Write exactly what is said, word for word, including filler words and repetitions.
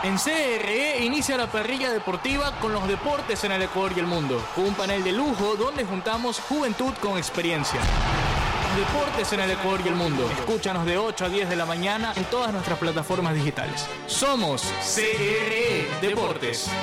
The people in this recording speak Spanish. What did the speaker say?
En C R E inicia la parrilla deportiva con los deportes en el Ecuador y el mundo, con un panel de lujo donde juntamos juventud con experiencia. Deportes en el Ecuador y el mundo. Escúchanos de ocho a diez de la mañana en todas nuestras plataformas digitales. Somos C R E Deportes.